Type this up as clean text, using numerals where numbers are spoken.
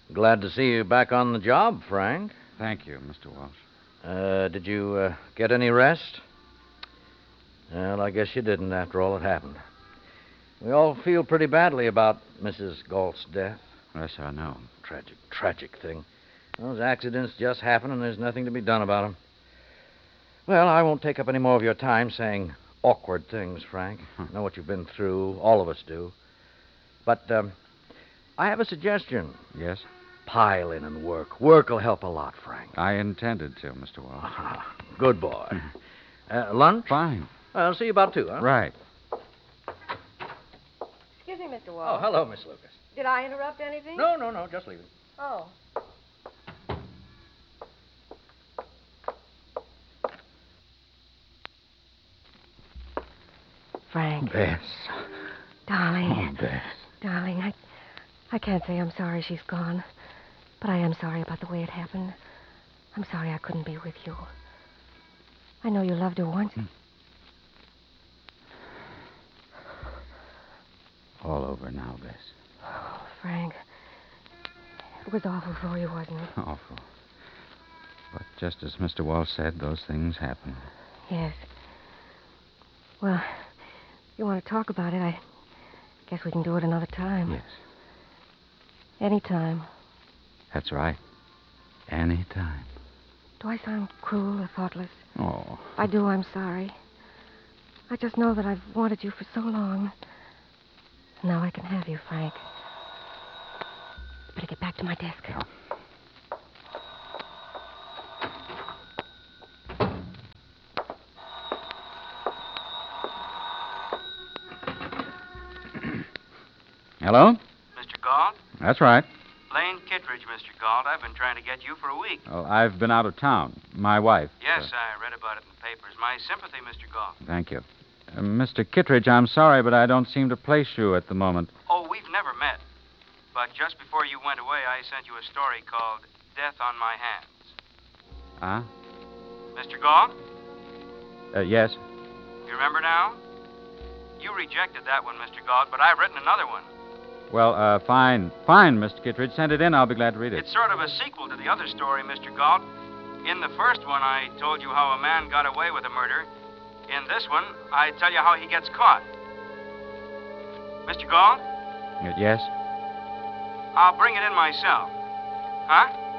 Glad to see you back on the job, Frank. Thank you, Mr. Walsh. Did you get any rest? Well, I guess you didn't after all that happened. We all feel pretty badly about Mrs. Galt's death. Yes, I know. Tragic thing. Those accidents just happen, and there's nothing to be done about them. Well, I won't take up any more of your time saying awkward things, Frank. I know what you've been through. All of us do. But I have a suggestion. Yes? Pile in and work. Work will help a lot, Frank. I intended to, Mr. Walsh. Good boy. Lunch? Fine. I'll see you about 2, huh? Right. Excuse me, Mr. Walsh. Oh, hello, Miss Lucas. Did I interrupt anything? No. Just leave it. Oh. Frank. Bess. Darling. Oh, Bess. Darling, I can't say I'm sorry she's gone. But I am sorry about the way it happened. I'm sorry I couldn't be with you. I know you loved her once. All over now, Bess. Oh, Frank. It was awful for you, wasn't it? Awful. But just as Mr. Walsh said, those things happen. Yes. Well, if you want to talk about it, I guess we can do it another time. Yes. Any time. That's right. Any time. Do I sound cruel or thoughtless? Oh. If I do, I'm sorry. I just know that I've wanted you for so long. Now I can have you, Frank. Better get back to my desk. Yeah. Hello? Mr. Galt? That's right. Lane Kittredge, Mr. Galt. I've been trying to get you for a week. Oh, I've been out of town. My wife. Yes, I read about it in the papers. My sympathy, Mr. Galt. Thank you. Mr. Kittredge, I'm sorry, but I don't seem to place you at the moment. Oh, we've never met. But just before you went away, I sent you a story called Death on My Hands. Huh? Mr. Galt? Yes. You remember now? You rejected that one, Mr. Galt, but I've written another one. Well, fine. Fine, Mr. Kittredge. Send it in. I'll be glad to read it. It's sort of a sequel to the other story, Mr. Galt. In the first one, I told you how a man got away with a murder. In this one, I tell you how he gets caught. Mr. Galt? Yes? I'll bring it in myself. Huh?